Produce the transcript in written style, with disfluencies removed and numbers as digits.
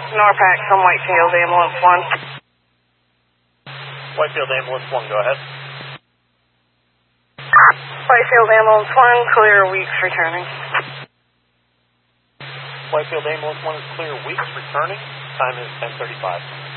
Norpac from Whitefield, Ambulance 1. Whitefield Ambulance 1, go ahead. Whitefield Ambulance 1, clear Weeks returning. Whitefield Ambulance 1 is clear Weeks returning. Time is 10:35.